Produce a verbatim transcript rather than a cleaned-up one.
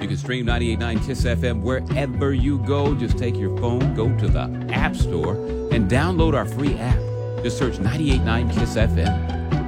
can stream ninety-eight point nine Kiss F M wherever you go. Just take your phone, go to the App Store, and download our free app. Just search ninety-eight point nine Kiss F M.